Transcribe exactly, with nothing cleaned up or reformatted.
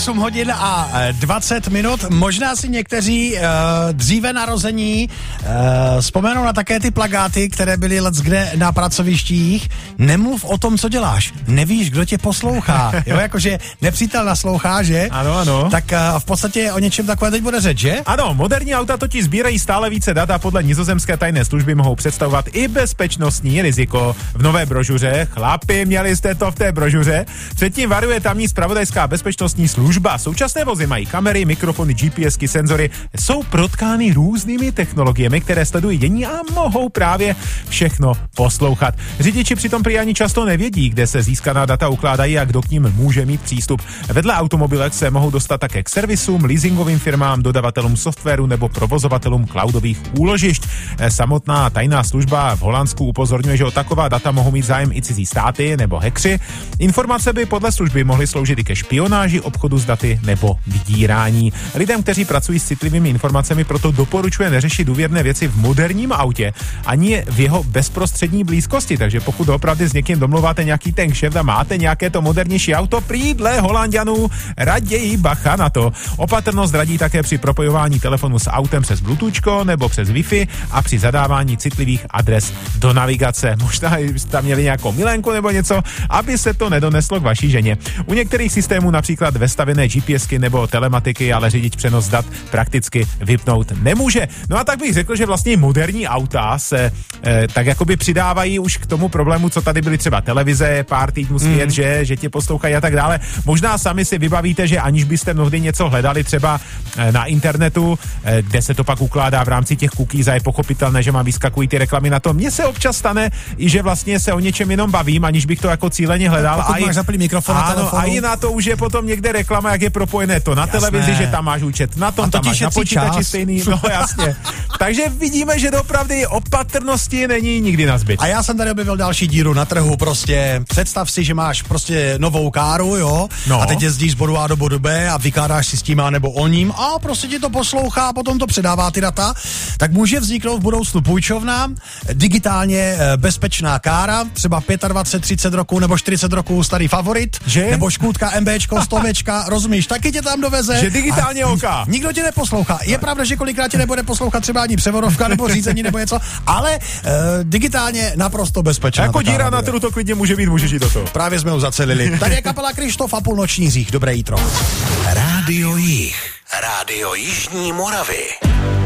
osm hodin a dvacet minut. Možná si někteří uh, dříve narození uh, vzpomenou na také ty plakáty, které byly leckde na pracovištích. Nemluv o tom, co děláš. Nevíš, kdo tě poslouchá. Jo, jakože nepřítel naslouchá, že? Ano, ano. Tak uh, v podstatě o něčem takové teď bude řeč, že? Ano, moderní auta totiž sbírají stále více dat a podle nizozemské tajné služby mohou představovat i bezpečnostní riziko. V nové brožuře, chlapi, měli jste to v té brožuře, předtím varuje tamní zpravodajská bezpečnostní služba. Současné vozy mají kamery, mikrofony, GPSky, senzory, jsou protkány různými technologiemi, které sledují dění a mohou právě všechno poslouchat. Řidiči přitom prý ani často nevědí, kde se získaná data ukládají a kdo k ním může mít přístup. Vedle automobilek se mohou dostat také k servisům, leasingovým firmám, dodavatelům softwaru nebo provozovatelům cloudových úložišť. Samotná tajná služba v Holandsku upozorňuje, že o taková data mohou mít zájem i cizí státy nebo hackři. Informace by podle služby mohly sloužit i ke špionáži, obchodu s daty nebo vydírání. Lidem, kteří pracují s citlivými informacemi, proto doporučuje neřešit důvěrné věci v moderním autě ani v jeho bezprostřední blízkosti. Takže pokud opravdu s někým domluváte nějaký ten kšeft a máte nějaké to modernější auto, prý dle Holanďanů raději bacha na to. Opatrnost radí také při propojování telefonu s autem přes Bluetooth nebo přes Wi-Fi a při zadávání citlivých adres do navigace. Možná jste tam měli nějakou milenku nebo něco, aby se to nedoneslo k vaší ženě. U některých systémů, například vestavené GPSky nebo telematiky, ale řidič přenos dat prakticky vypnout nemůže. No a tak bych řekl, že vlastně moderní auta se eh, tak jakoby přidávají už k tomu problému, co tady byly třeba televize, pár týdnů zpět, mm. že, že tě poslouchají a tak dále. Možná sami si vybavíte, že aniž byste mnohdy něco hledali třeba eh, na internetu, eh, kde se to pak ukládá v rámci těch cookies a je pochopitelné, že mám vyskakují ty reklamy na to. Mně se občas stane i že vlastně se o něčem jenom bavím, aniž bych to jako cíleně hledal. Pokud máš zaplý mikrofon na telefonu. A i na to už je potom někde reklama, jak je propojené to na jasné. Televizi, že tam máš účet, na tom tam máš na počítači čas. Stejný, no jasně. Takže vidíme, že doopravdy opatrnosti není nikdy nazbyt. A já jsem tady objevil další díru na trhu, prostě představ si, že máš prostě novou káru, jo, no. A teď jezdíš z bodu A do bodu B a vykládáš si s tím a nebo o ním a prostě ti to poslouchá a potom to předává ty data, tak může vzniknout v budoucnu půjčovna, digitálně bezpečná kára, třeba dvacet pět třicet roků nebo čtyřicet roků starý favorit, že? Nebo škůdka MBčko, stovečka, rozumíš, taky tě tam doveze. Že digitálně oka. Nikdo tě neposlouchá. Je pravda, že kolikrát tě nebude poslouchat třeba ani převodovka nebo řízení nebo něco, ale e, digitálně naprosto bezpečná. Jako díra na trhu to klidně může být, můžeš jít do toho. Právě jsme ho zacelili. Tady je kapela Krištof a Půlnoční hřích. Dobré jítro. Rádio Jih. Rádio Jižní Moravy.